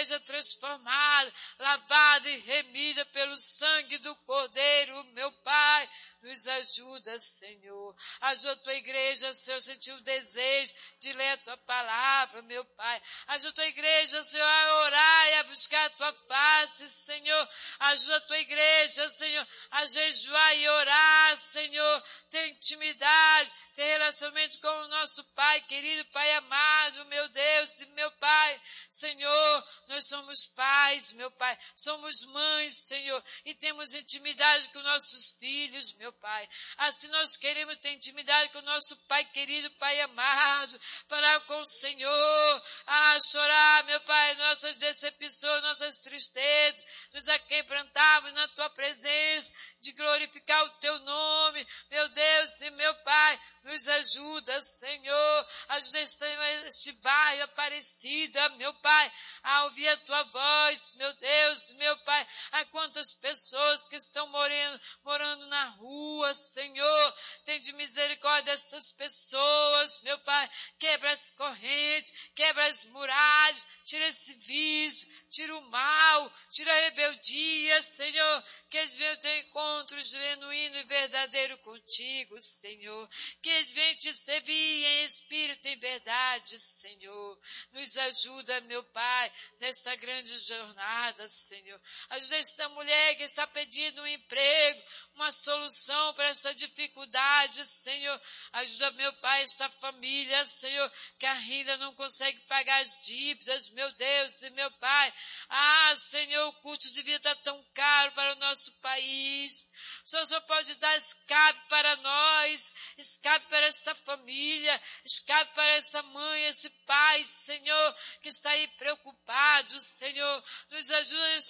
seja transformada, lavada e remida pelo sangue do Cordeiro, meu Pai. Nos ajuda, Senhor. Ajuda a tua igreja, Senhor, a sentir o desejo de ler a tua palavra, meu Pai. Ajuda a tua igreja, Senhor, a orar e a buscar a tua face, Senhor. Ajuda a tua igreja, Senhor, a jejuar e orar, Senhor. Ter intimidade, ter relacionamento com o nosso Pai, querido Pai amado, meu Deus e meu Pai. Senhor, nós somos pais, meu Pai. Somos mães, Senhor, e temos intimidade com nossos filhos, meu Pai. Assim nós queremos ter intimidade com o nosso Pai querido, Pai amado, falar com o Senhor, chorar, meu Pai, nossas decepções, nossas tristezas, nos aquebrantarmos na tua presença, de glorificar o teu nome, meu Deus e meu Pai. Nos ajuda, Senhor, ajuda este bairro Aparecida, meu Pai, a ouvir a tua voz, meu Deus, meu Pai. Há quantas pessoas que estão morando na rua, Senhor, tem de misericórdia dessas pessoas, meu Pai. Quebra as correntes, quebra as muralhas, tira esse vício, tira o mal, tira a rebeldia, Senhor, que eles venham ter encontros genuíno e verdadeiro contigo, Senhor, que eles venham te servir em espírito e em verdade, Senhor. Nos ajuda, meu Pai, nesta grande jornada, Senhor. Ajuda esta mulher que está pedindo um emprego, uma solução para esta dificuldade, Senhor. Ajuda, meu Pai, esta família, Senhor, que ainda não consegue pagar as dívidas, meu Deus e meu Pai. Senhor, o custo de vida está tão caro para o nosso país. O Senhor só pode dar escape para nós, escape para esta família, escape para essa mãe, esse pai, Senhor, que está aí preocupado, Senhor. Nos ajuda